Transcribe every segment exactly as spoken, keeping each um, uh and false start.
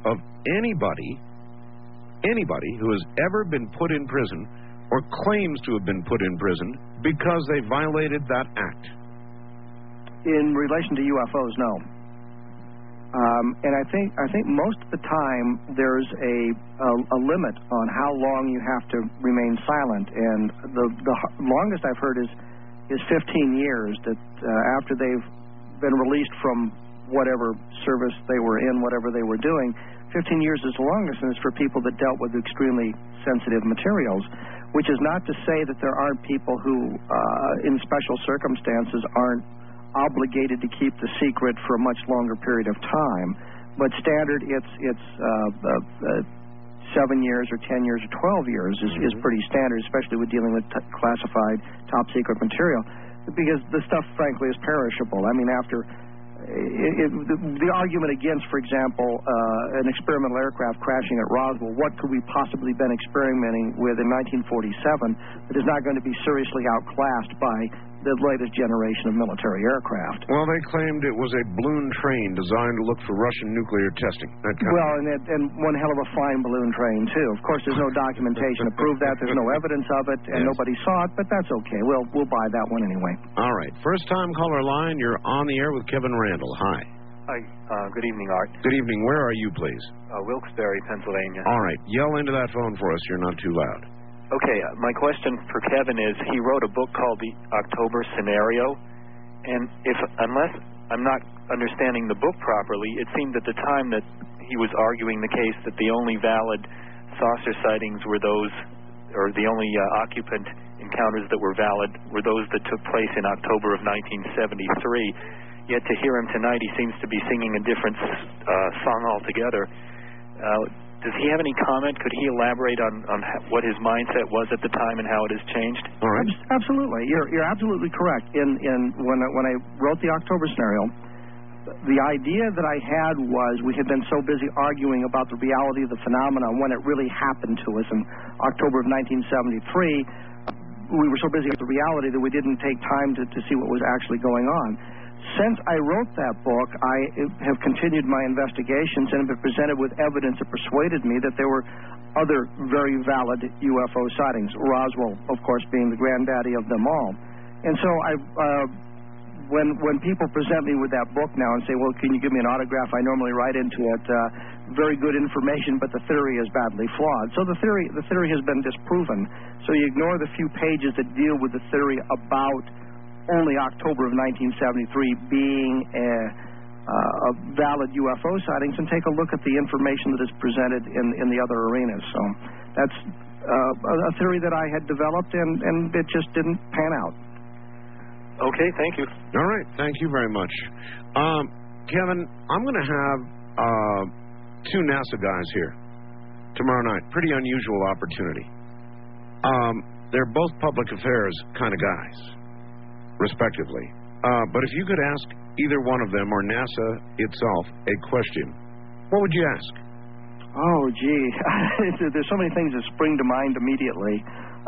of anybody, anybody who has ever been put in prison or claims to have been put in prison because they violated that act. In relation to U F Os, no. Um, and I think I think most of the time there's a, a a limit on how long you have to remain silent, and the the longest I've heard is is fifteen years. That uh, after they've been released from whatever service they were in, whatever they were doing, fifteen years is the longest, and it's for people that dealt with extremely sensitive materials. Which is not to say that there aren't people who, uh, in special circumstances, aren't obligated to keep the secret for a much longer period of time, but standard it's it's uh, uh, uh, seven years or ten years or twelve years is, mm-hmm. is pretty standard, especially with dealing with t- classified top secret material, because the stuff frankly is perishable. I mean, after it, it, the, the argument against, for example, uh, an experimental aircraft crashing at Roswell, what could we possibly been experimenting with in nineteen forty-seven that is not going to be seriously outclassed by the latest generation of military aircraft? Well, they claimed it was a balloon train designed to look for Russian nuclear testing. That kind well, of and, it, and one hell of a flying balloon train, too. Of course, there's no documentation to prove that. There's no evidence of it, and yes. nobody saw it, but that's okay. We'll, we'll buy that one anyway. All right. First-time caller line, you're on the air with Kevin Randle. Hi. Hi. Uh, good evening, Art. Good evening. Where are you, please? Uh, Wilkes-Barre, Pennsylvania. All right. Yell into that phone for us. You're not too loud. Okay, uh, my question for Kevin is, he wrote a book called The October Scenario, and if unless I'm not understanding the book properly, it seemed at the time that he was arguing the case that the only valid saucer sightings were those, or the only uh, occupant encounters that were valid were those that took place in October of nineteen seventy-three. Yet to hear him tonight, he seems to be singing a different uh, song altogether. Uh, Does he have any comment? Could he elaborate on, on what his mindset was at the time and how it has changed? All right. Absolutely. You're you're absolutely correct. In in when I, when I wrote the October Scenario, the idea that I had was we had been so busy arguing about the reality of the phenomenon when it really happened to us in October of nineteen seventy-three. We were so busy with the reality that we didn't take time to, to see what was actually going on. Since I wrote that book, I have continued my investigations and have been presented with evidence that persuaded me that there were other very valid U F O sightings, Roswell, of course, being the granddaddy of them all. And so I, uh, when when people present me with that book now and say, well, can you give me an autograph, I normally write into it, uh, very good information, but the theory is badly flawed. So the theory, the theory has been disproven. So you ignore the few pages that deal with the theory about only October of nineteen seventy-three being a, uh, a valid U F O sightings and take a look at the information that is presented in, in the other arenas. So that's uh, a theory that I had developed, and, and it just didn't pan out. Okay, thank you. All right, thank you very much. Um, Kevin, I'm going to have uh, two NASA guys here tomorrow night. Pretty unusual opportunity. Um, they're both public affairs kind of guys, respectively. Uh, but if you could ask either one of them or NASA itself a question, what would you ask? Oh, gee. There's so many things that spring to mind immediately.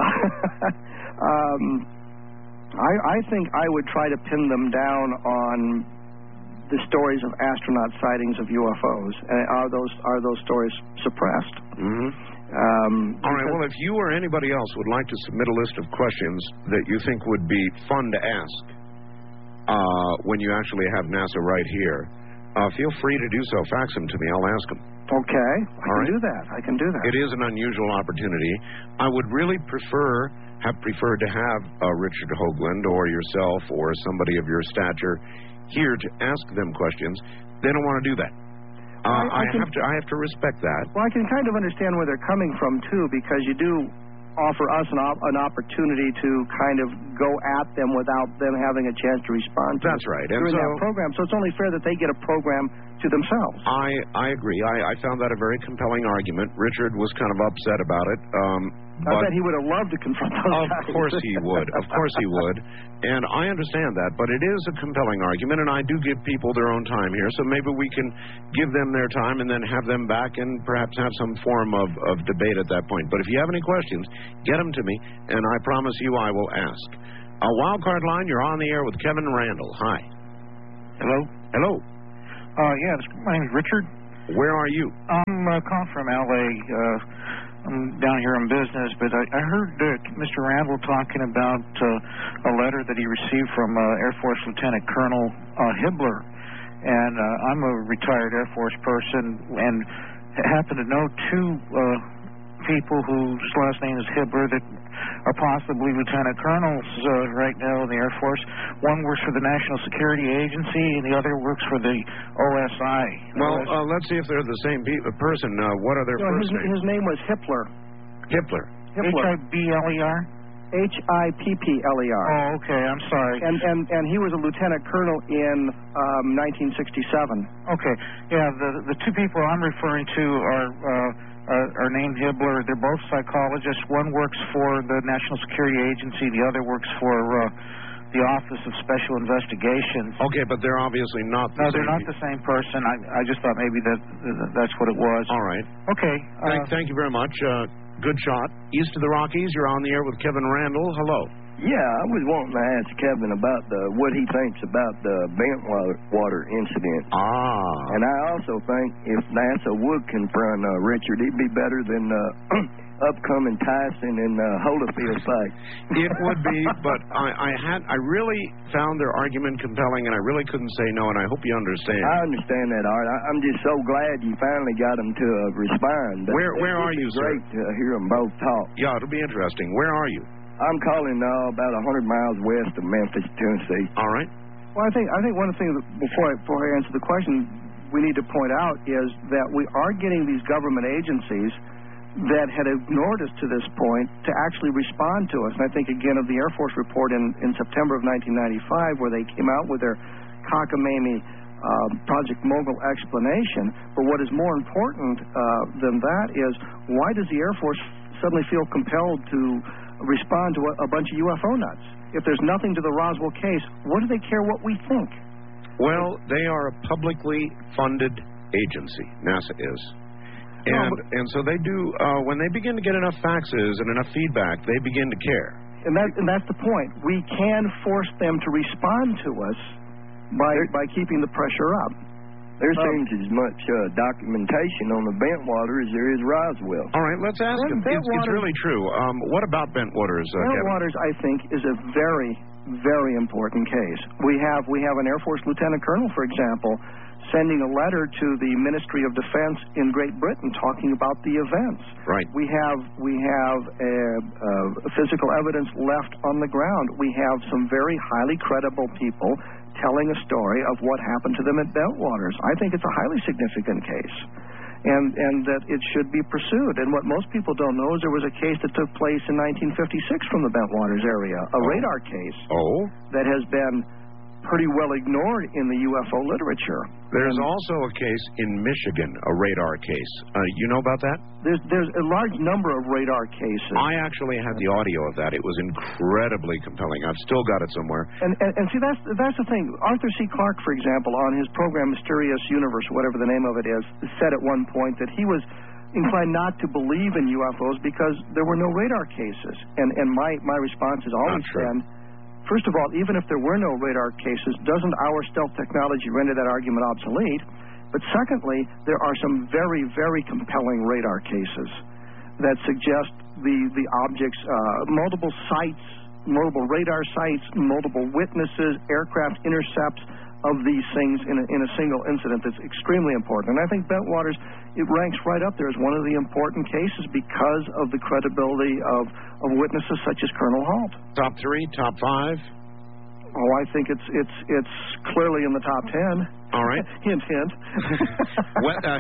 um, I, I think I would try to pin them down on the stories of astronaut sightings of U F Os. And are those are those stories suppressed? Mm-hmm. Um, All right, well, if you or anybody else would like to submit a list of questions that you think would be fun to ask uh, when you actually have NASA right here, uh, feel free to do so. Fax them to me. I'll ask them. Okay, I All can right. do that. I can do that. It is an unusual opportunity. I would really prefer, have preferred to have uh, Richard Hoagland or yourself or somebody of your stature here to ask them questions. They don't want to do that. Uh, I, I, I can, have to. I have to respect that. Well, I can kind of understand where they're coming from too, because you do offer us an, op- an opportunity to kind of go at them without them having a chance to respond to That's right. And during so, that program. So it's only fair that they get a program to themselves. I I agree. I, I found that a very compelling argument. Richard was kind of upset about it. Um, I bet he would have loved to confront those Of guys. course he would. Of course he would. And I understand that, but it is a compelling argument, and I do give people their own time here, so maybe we can give them their time and then have them back and perhaps have some form of, of debate at that point. But if you have any questions, get them to me, and I promise you I will ask. A wildcard line, you're on the air with Kevin Randle. Hi. Hello? Hello. Uh, yeah, this, my name is Richard. Where are you? I'm uh, calling from L A. Uh, I'm down here in business, but I, I heard uh, Mister Randall talking about uh, a letter that he received from uh, Air Force Lieutenant Colonel uh, Hibbler. And uh, I'm a retired Air Force person and happen to know two uh, people whose last name is Hibbler that are possibly lieutenant colonels uh, right now in the Air Force. One works for the National Security Agency, and the other works for the O S I. Well, uh, let's see if they're the same pe- person. Uh, what are their No, first his, names? his name was Hippler. Hippler. H I B L E R? H I P P L E R. Oh, okay. I'm sorry. And, and and he was a lieutenant colonel in um, nineteen sixty-seven. Okay. Yeah, the the two people I'm referring to are uh, are, are named Hibbler. They're both psychologists. One works for the National Security Agency. The other works for uh, the Office of Special Investigations. Okay, but they're obviously not the no, same. they're not people. the same person. I I just thought maybe that that's what it was. All right. Okay. Uh, Thank, thank you very much. Uh, good shot. East of the Rockies, you're on the air with Kevin Randall. Hello. Yeah, I was wanting to ask Kevin about the what he thinks about the Bentwater incident. Ah. And I also think if NASA would confront uh, Richard, he'd be better than uh, upcoming Tyson and uh, Holyfield fight. It would be, but I, I had I really found their argument compelling, and I really couldn't say no, and I hope you understand. I understand that, Art. I, I'm just so glad you finally got him to uh, respond. Where It- where it'd are be you, sir? Great to hear them both talk. Yeah, it'll be interesting. Where are you? I'm calling uh, about one hundred miles west of Memphis, Tennessee. All right. Well, I think I think one thing that before I, before I answer the question, we need to point out is that we are getting these government agencies that had ignored us to this point to actually respond to us. And I think again of the Air Force report in, in September of nineteen ninety-five, where they came out with their cockamamie uh, Project Mogul explanation. But what is more important uh, than that is why does the Air Force suddenly feel compelled to respond to a, a bunch of U F O nuts? If there's nothing to the Roswell case, what do they care what we think? Well, they are a publicly funded agency. NASA is. And, No, but- and so they do, uh, when they begin to get enough faxes and enough feedback, they begin to care. And that and that's the point. We can force them to respond to us by by keeping the pressure up. There Oh. seems as much uh, documentation on the Bentwater as there is Roswell. All right, let's ask Well, him. It's, it's Bentwaters- really true. Um, what about Bentwaters, uh, Kevin? Bentwaters, I think, is a very, very important case. We have we have an Air Force lieutenant colonel, for example, sending a letter to the Ministry of Defense in Great Britain talking about the events. Right. We have we have a, a physical evidence left on the ground. We have some very highly credible people telling a story of what happened to them at Bentwaters. I think it's a highly significant case, and and that it should be pursued. And what most people don't know is there was a case that took place in nineteen fifty-six from the Bentwaters area, a Oh. radar case Oh? that has been pretty well ignored in the U F O literature. There's And also a case in Michigan, a radar case. Uh, you know about that? there's there's a large number of radar cases. I actually had the audio of that. It was incredibly compelling. I've still got it somewhere. And, and and see that's that's the thing. Arthur C. Clarke, for example, on his program Mysterious Universe, whatever the name of it is, said at one point that he was inclined not to believe in U F Os because there were no radar cases. And and my my response has always true. been, first of all, even if there were no radar cases, doesn't our stealth technology render that argument obsolete? But secondly, there are some very, very compelling radar cases that suggest the, the objects, uh, multiple sites, multiple radar sites, multiple witnesses, aircraft intercepts of these things in a, in a single incident that's extremely important. And I think Bentwaters, it ranks right up there as one of the important cases because of the credibility of, of witnesses such as Colonel Halt. Top three, top five? Oh, I think it's it's it's clearly in the top ten. All right. Hint, hint. West, uh,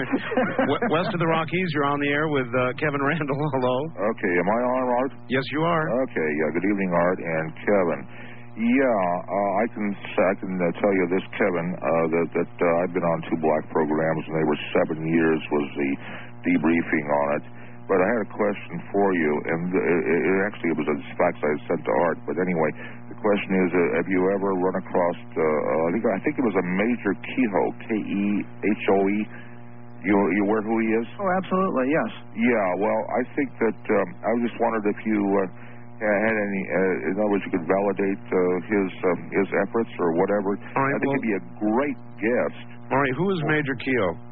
west of the Rockies, you're on the air with uh, Kevin Randall. Hello. Okay, am I on, Art? Yes, you are. Okay, yeah. Good evening, Art and Kevin. Yeah, uh, I can I can uh, tell you this, Kevin, uh, that that uh, I've been on two black programs, and they were seven years was the debriefing on it. But I had a question for you, and uh, it, it actually it was a fax I sent to Art. But anyway, the question is, uh, have you ever run across? Uh, I think I think it was a Major Kehoe, K E H O E. You you aware who he is? Oh, absolutely, yes. Yeah. Well, I think that um, I just wondered if you uh, had any. Uh, in other words, you could validate uh, his um, his efforts or whatever. All right, I think well, he'd be a great guest. All right. Who is Major Keogh?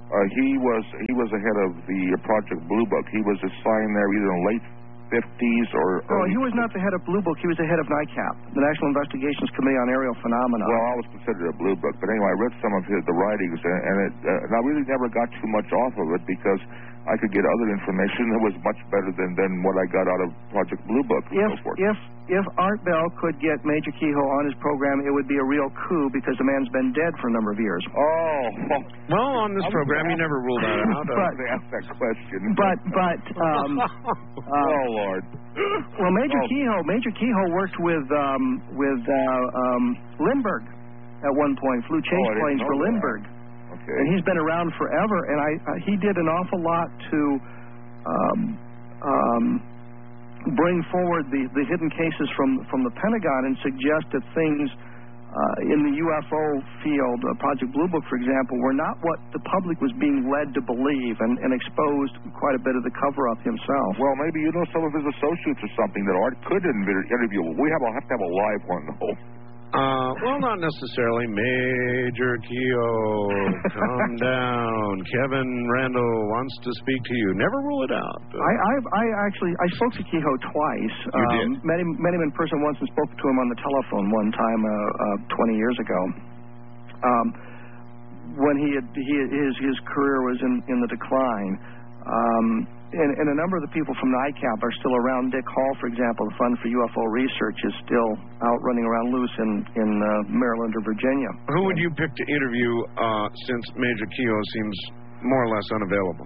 Uh, he was he was the head of the Project Blue Book. He was assigned there either in late fifties or... No, he was not the head of Blue Book. He was the head of NICAP, the National Investigations Committee on Aerial Phenomena. Well, I was considered a Blue Book, but anyway, I read some of his the writings, and, and, it, uh, and I really never got too much off of it because I could get other information that was much better than, than what I got out of Project Blue Book and If so forth. if if Art Bell could get Major Kehoe on his program, it would be a real coup because the man's been dead for a number of years. Oh, well, on this I was program, gonna you never ruled that out. I was going to ask that question. But but um, uh, oh Lord. Well, Major Oh. Kehoe Major Kehoe worked with um, with uh, um, Lindbergh at one point. Flew change Oh, I didn't planes know for that. Lindbergh. Okay. And he's been around forever, and I uh, he did an awful lot to um, um, bring forward the, the hidden cases from from the Pentagon and suggest that things uh, in the U F O field, uh, Project Blue Book, for example, were not what the public was being led to believe, and, and exposed quite a bit of the cover-up himself. Well, maybe you know some of his associates or something that Art could inter- interview. We have, have to have a live one, though. Uh, well, not necessarily. Major Kehoe, calm down. Kevin Randle wants to speak to you. Never rule it out. I, I, I actually I spoke to Kehoe twice. You um, did? Met him, met him in person once and spoke to him on the telephone one time uh, uh, twenty years ago. Um, when he had he, his his career was in, in the decline. Um, and, and a number of the people from NICAP are still around. Dick Hall, for example, the Fund for U F O Research, is still out running around loose in, in uh, Maryland or Virginia. Who would you pick to interview uh, since Major Kehoe seems more or less unavailable?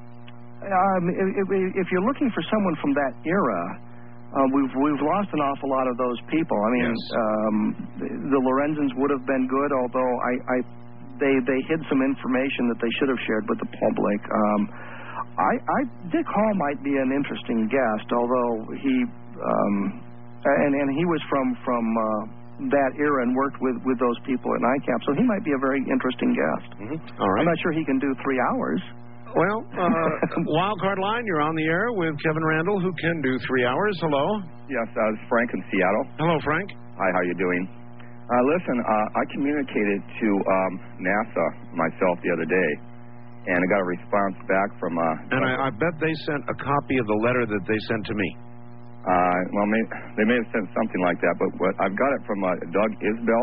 Um, if, if you're looking for someone from that era, uh, we've we've lost an awful lot of those people. I mean, Yes. um, the, the Lorenzens would have been good, although I, I they they hid some information that they should have shared with the public. Um, I, I Dick Hall might be an interesting guest, although he um, and and he was from from uh, that era and worked with, with those people at NICAP, so he might be a very interesting guest. Mm-hmm. All right. I'm not sure he can do three hours. Well, uh, Wildcard Line, you're on the air with Kevin Randle, who can do three hours. Hello. Yes, uh, it's Frank in Seattle. Hello, Frank. Hi, how you doing? Uh, listen, uh, I communicated to um, NASA myself the other day, and I got a response back from... Uh, And I, I bet they sent a copy of the letter that they sent to me. Uh, well, may, they may have sent something like that, but what I've got it from uh, Doug Isbell,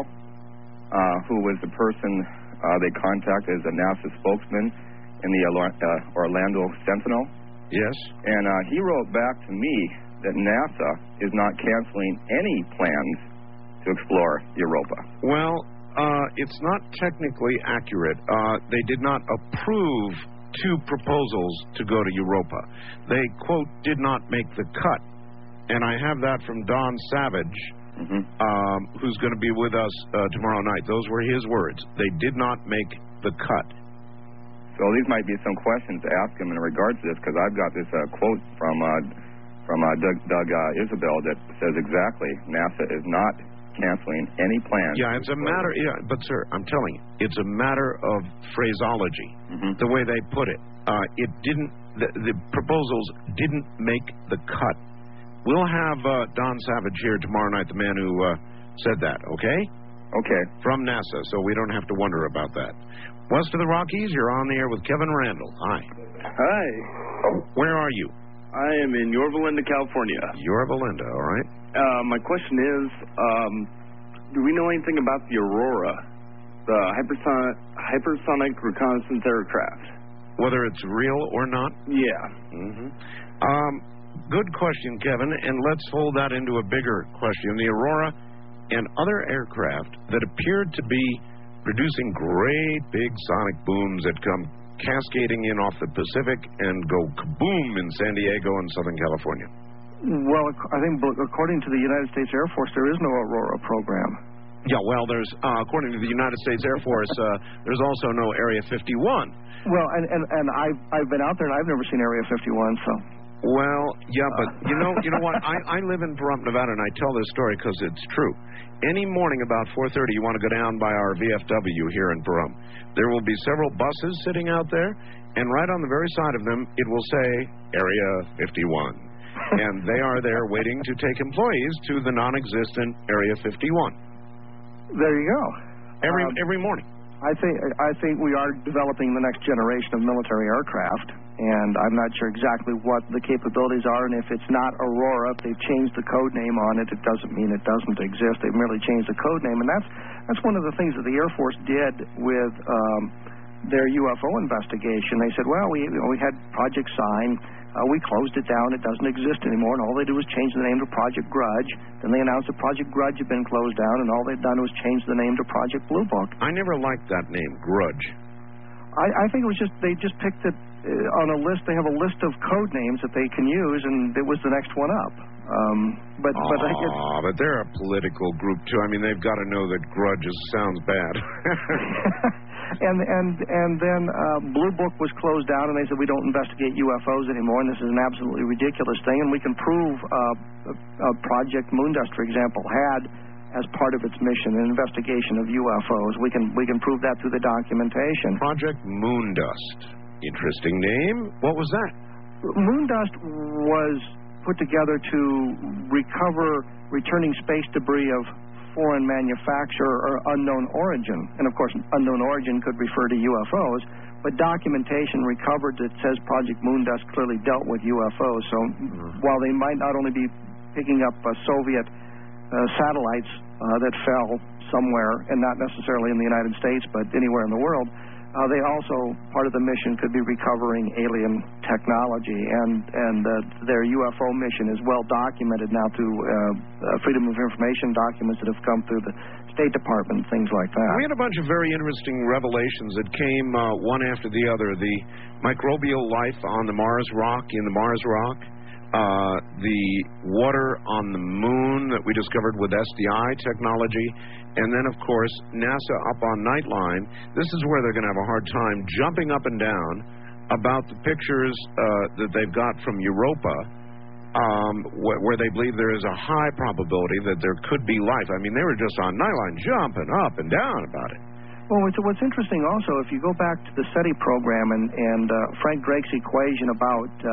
uh, who was the person uh, they contacted as a NASA spokesman in the uh, Orlando Sentinel. Yes. And uh, he wrote back to me that NASA is not canceling any plans to explore Europa. Well, uh, it's not technically accurate. Uh, they did not approve two proposals to go to Europa. They, quote, did not make the cut. And I have that from Don Savage, Mm-hmm. um, who's going to be with us uh, tomorrow night. Those were his words. They did not make the cut. So these might be some questions to ask him in regards to this, because I've got this uh, quote from uh, from uh, Doug, Doug uh, Isabel that says exactly NASA is not canceling any plans. Yeah, it's a matter. Yeah, but sir, I'm telling you, it's a matter of phraseology, Mm-hmm. the way they put it. Uh, it didn't. The, the proposals didn't make the cut. We'll have uh, Don Savage here tomorrow night, the man who uh, said that. Okay? Okay. From NASA, so we don't have to wonder about that. West of the Rockies, you're on the air with Kevin Randle. Hi. Hi. Where are you? I am in Yorba Linda, California. Yorba Linda, all right. Uh, my question is, um, do we know anything about the Aurora, the hypersonic, hypersonic reconnaissance aircraft? Whether it's real or not? Yeah. Mm-hmm. Um, good question, Kevin, and let's fold that into a bigger question. The Aurora and other aircraft that appeared to be producing great big sonic booms that come cascading in off the Pacific and go kaboom in San Diego and Southern California. Well, ac- I think b- according to the United States Air Force, there is no Aurora program. Yeah, well, there's, uh, according to the United States Air Force, uh, there's also no Area fifty-one. Well, and, and, and I've, I've been out there, and I've never seen Area fifty-one, so... Well, yeah, but you know, you know what? I, I live in Pahrump, Nevada, and I tell this story because it's true. Any morning about four thirty, you want to go down by our V F W here in Pahrump. There will be several buses sitting out there, and right on the very side of them, it will say Area fifty-one. And they are there waiting to take employees to the non-existent Area fifty-one. There you go. Every Um, every morning. I think I think we are developing the next generation of military aircraft, and I'm not sure exactly what the capabilities are. And if it's not Aurora, if they've changed the code name on it, it doesn't mean it doesn't exist. They've merely changed the code name, and that's that's one of the things that the Air Force did with um, their U F O investigation. They said, well, we you know, we had Project Sign. Uh, we closed it down. It doesn't exist anymore, and all they do is change the name to Project Grudge. Then they announced that Project Grudge had been closed down, and all they'd done was change the name to Project Blue Book. I never liked that name, Grudge. I, I think it was just, they just picked it uh, on a list. They have a list of code names that they can use, and it was the next one up. Um, but, but I guess... Aw, but they're a political group, too. I mean, they've got to know that Grudge is, sounds bad. And and and then uh, Blue Book was closed down, and they said we don't investigate U F Os anymore, and this is an absolutely ridiculous thing. And we can prove uh, uh, Project Moondust, for example, had as part of its mission an investigation of U F Os. We can we can prove that through the documentation. Project Moondust, interesting name. What was that? Moondust was put together to recover returning space debris of foreign manufacture or unknown origin. And, of course, unknown origin could refer to U F Os, but documentation recovered that says Project Moondust clearly dealt with U F Os. So mm-hmm. while they might not only be picking up uh, Soviet uh, satellites uh, that fell somewhere, and not necessarily in the United States, but anywhere in the world, Uh, they also, part of the mission could be recovering alien technology, and and uh, their U F O mission is well documented now through uh, uh, Freedom of Information documents that have come through the State Department, things like that. We had a bunch of very interesting revelations that came uh, one after the other. The microbial life on the Mars rock, in the Mars rock, uh, the water on the moon that we discovered with S D I technology, and then, of course, NASA up on Nightline. This is where they're going to have a hard time jumping up and down about the pictures uh, that they've got from Europa, um, wh- where they believe there is a high probability that there could be life. I mean, they were just on Nightline jumping up and down about it. Well, what's, what's interesting also, if you go back to the SETI program and, and uh, Frank Drake's equation about uh,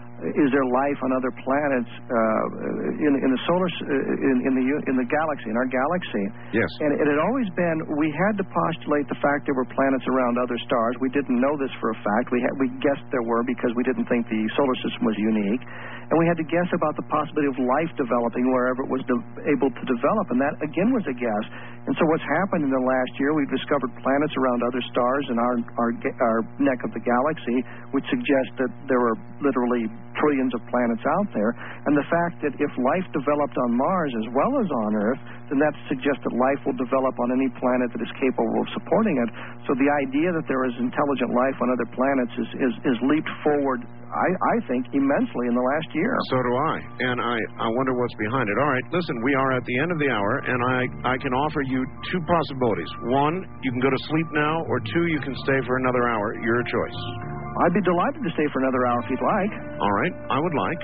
is there life on other planets uh, in, in the solar in, in the in the galaxy, in our galaxy? Yes. And it had always been, we had to postulate the fact there were planets around other stars. We didn't know this for a fact. We had, we guessed there were because we didn't think the solar system was unique. And we had to guess about the possibility of life developing wherever it was de- able to develop. And that, again, was a guess. And so what's happened in the last year, we've discovered planets around other stars in our, our, our neck of the galaxy, which suggests that there are literally trillions of planets out there. And the fact that if life developed on Mars as well as on Earth, then that suggests that life will develop on any planet that is capable of supporting it. So the idea that there is intelligent life on other planets is, is, is leaped forward, I, I think, immensely in the last year. So do I. And I, I wonder what's behind it. All right, listen, we are at the end of the hour, and I, I can offer you two possibilities. One, you can go to sleep now, or two, you can stay for another hour. Your choice. I'd be delighted to stay for another hour if you'd like. All right, I would like.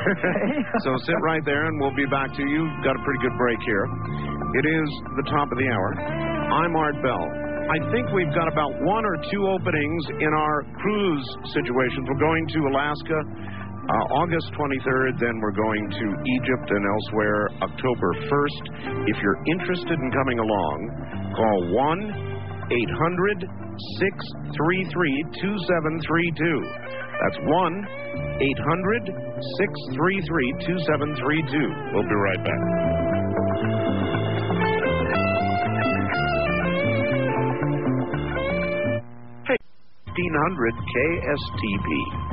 So sit right there, and we'll be back to you. Got a pretty good break here. It is the top of the hour. I'm Art Bell. I think we've got about one or two openings in our cruise situations. We're going to Alaska uh, August twenty-third, then we're going to Egypt and elsewhere October first. If you're interested in coming along, call one eight hundred six three three two seven three two. That's one eight hundred six three three two seven three two. We'll be right back. fifteen hundred K S T P.